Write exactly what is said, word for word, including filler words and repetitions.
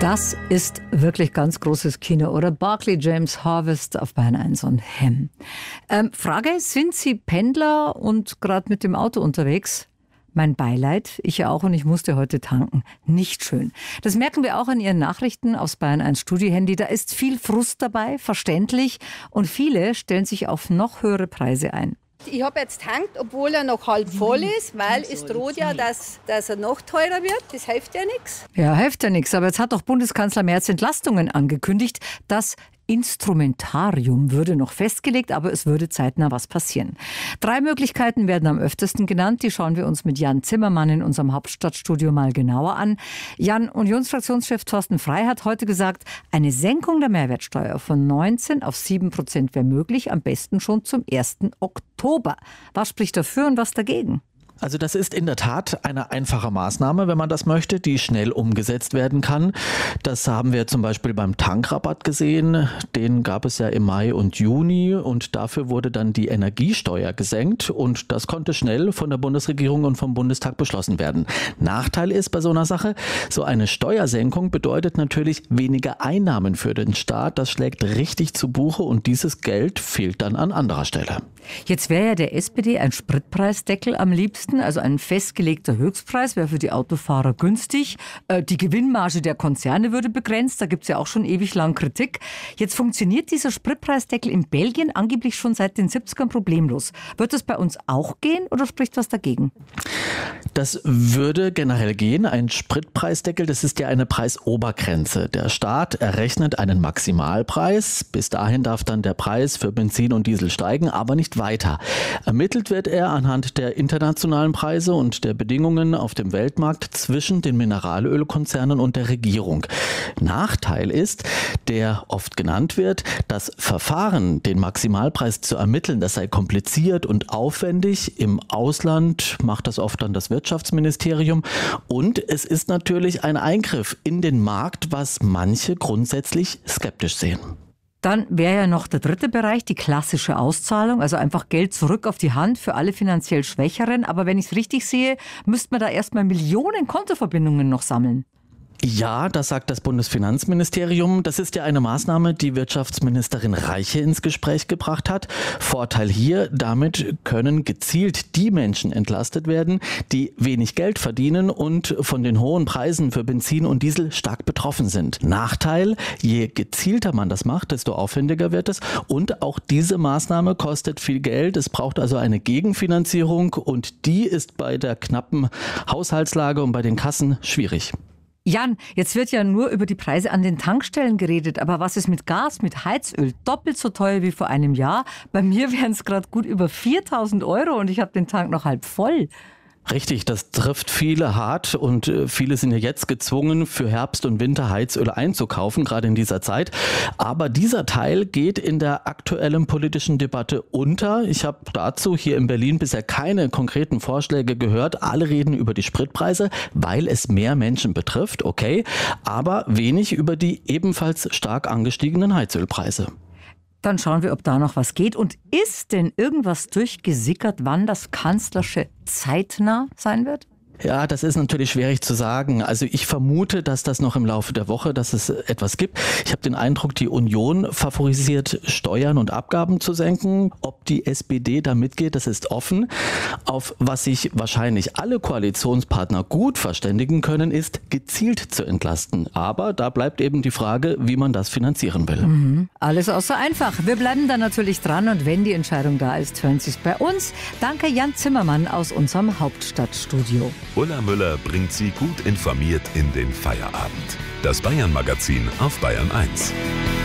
Das ist wirklich ganz großes Kino, oder? Barclay James Harvest auf Bayern eins und Hem. Ähm, Frage, sind Sie Pendler und gerade mit dem Auto unterwegs? Mein Beileid, ich ja auch, und ich musste heute tanken. Nicht schön. Das merken wir auch an Ihren Nachrichten aufs Bayern eins Studio-Handy. Da ist viel Frust dabei, verständlich. Und viele stellen sich auf noch höhere Preise ein. Ich habe jetzt tankt, obwohl er noch halb voll ist, weil es droht ja, dass, dass er noch teurer wird. Das hilft ja nichts. Ja, hilft ja nichts. Aber jetzt hat doch Bundeskanzler Merz Entlastungen angekündigt. Das Instrumentarium würde noch festgelegt, aber es würde zeitnah was passieren. Drei Möglichkeiten werden am öftesten genannt. Die schauen wir uns mit Jan Zimmermann in unserem Hauptstadtstudio mal genauer an. Jan, Unionsfraktionschef Thorsten Frey hat heute gesagt, eine Senkung der Mehrwertsteuer von neunzehn auf sieben Prozent wäre möglich, am besten schon zum ersten Oktober. Was spricht dafür und was dagegen? Also das ist in der Tat eine einfache Maßnahme, wenn man das möchte, die schnell umgesetzt werden kann. Das haben wir zum Beispiel beim Tankrabatt gesehen. Den gab es ja im Mai und Juni und dafür wurde dann die Energiesteuer gesenkt und das konnte schnell von der Bundesregierung und vom Bundestag beschlossen werden. Nachteil ist bei so einer Sache, so eine Steuersenkung bedeutet natürlich weniger Einnahmen für den Staat. Das schlägt richtig zu Buche und dieses Geld fehlt dann an anderer Stelle. Jetzt wäre ja der S P D ein Spritpreisdeckel am liebsten, also ein festgelegter Höchstpreis wäre für die Autofahrer günstig. Die Gewinnmarge der Konzerne würde begrenzt, da gibt es ja auch schon ewig lang Kritik. Jetzt funktioniert dieser Spritpreisdeckel in Belgien angeblich schon seit den siebzigern problemlos. Wird das bei uns auch gehen oder spricht was dagegen? Das würde generell gehen. Ein Spritpreisdeckel, das ist ja eine Preisobergrenze. Der Staat errechnet einen Maximalpreis. Bis dahin darf dann der Preis für Benzin und Diesel steigen, aber nicht weiter. Ermittelt wird er anhand der internationalen Preise und der Bedingungen auf dem Weltmarkt zwischen den Mineralölkonzernen und der Regierung. Nachteil ist, der oft genannt wird, das Verfahren, den Maximalpreis zu ermitteln, das sei kompliziert und aufwendig. Im Ausland macht das oft dann das Wirtschaftsministerium und es ist natürlich ein Eingriff in den Markt, was manche grundsätzlich skeptisch sehen. Dann wäre ja noch der dritte Bereich, die klassische Auszahlung, also einfach Geld zurück auf die Hand für alle finanziell Schwächeren. Aber wenn ich es richtig sehe, müsste man da erstmal Millionen Kontoverbindungen noch sammeln. Ja, das sagt das Bundesfinanzministerium. Das ist ja eine Maßnahme, die Wirtschaftsministerin Reiche ins Gespräch gebracht hat. Vorteil hier, damit können gezielt die Menschen entlastet werden, die wenig Geld verdienen und von den hohen Preisen für Benzin und Diesel stark betroffen sind. Nachteil, je gezielter man das macht, desto aufwendiger wird es. Und auch diese Maßnahme kostet viel Geld. Es braucht also eine Gegenfinanzierung und die ist bei der knappen Haushaltslage und bei den Kassen schwierig. Jan, jetzt wird ja nur über die Preise an den Tankstellen geredet, aber was ist mit Gas, mit Heizöl? Doppelt so teuer wie vor einem Jahr. Bei mir wären es gerade gut über viertausend Euro und ich habe den Tank noch halb voll. Richtig, das trifft viele hart und viele sind ja jetzt gezwungen, für Herbst und Winter Heizöl einzukaufen, gerade in dieser Zeit. Aber dieser Teil geht in der aktuellen politischen Debatte unter. Ich habe dazu hier in Berlin bisher keine konkreten Vorschläge gehört. Alle reden über die Spritpreise, weil es mehr Menschen betrifft, okay, aber wenig über die ebenfalls stark angestiegenen Heizölpreise. Dann schauen wir, ob da noch was geht. Und ist denn irgendwas durchgesickert, wann das Kanzlersche zeitnah sein wird? Ja, das ist natürlich schwierig zu sagen. Also ich vermute, dass das noch im Laufe der Woche, dass es etwas gibt. Ich habe den Eindruck, die Union favorisiert, Steuern und Abgaben zu senken. Ob die S P D da mitgeht, das ist offen. Auf was sich wahrscheinlich alle Koalitionspartner gut verständigen können, ist gezielt zu entlasten. Aber da bleibt eben die Frage, wie man das finanzieren will. Mhm. Alles außer einfach. Wir bleiben da natürlich dran und wenn die Entscheidung da ist, hören Sie es bei uns. Danke Jan Zimmermann aus unserem Hauptstadtstudio. Ulla Müller bringt Sie gut informiert in den Feierabend. Das Bayern-Magazin auf Bayern eins.